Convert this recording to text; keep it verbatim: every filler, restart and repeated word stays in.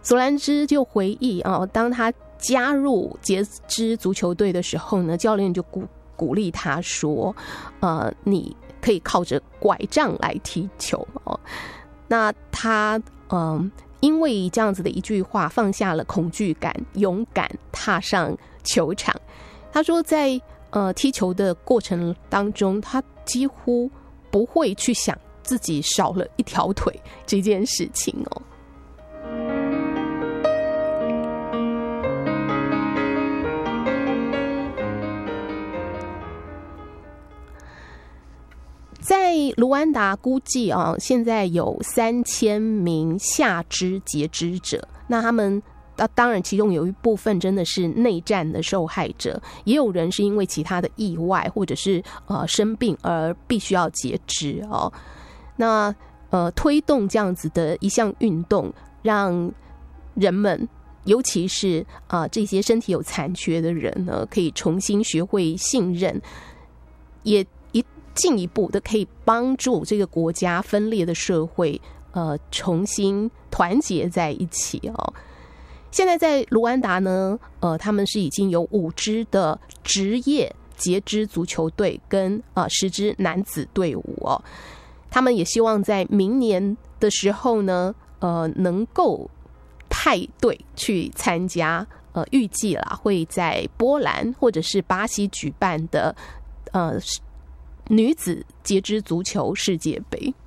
索兰芝就回忆啊，当他加入截肢足球队的时候呢，教练就鼓鼓励他说：“呃，你可以靠着拐杖来踢球哦。”那他嗯、呃，因为这样子的一句话，放下了恐惧感，勇敢踏上球场。他说在，在呃踢球的过程当中，他几乎不会去想自己少了一条腿这件事情哦。在卢安达估计啊，现在有三千名下肢截肢者，那他们当然其中有一部分真的是内战的受害者，也有人是因为其他的意外或者是呃生病而必须要截肢哦。那呃推动这样子的一项运动，让人们尤其是啊、呃、这些身体有残缺的人呢，可以重新学会信任，也进一步的可以帮助这个国家分裂的社会呃重新团结在一起哦。现在在卢安达呢，呃，他们是已经有五支的职业截肢足球队跟啊、呃、十支男子队伍哦。他们也希望在明年的时候呢，呃，能够派队去参加，呃，预计啦会在波兰或者是巴西举办的呃。女子截肢足球世界杯。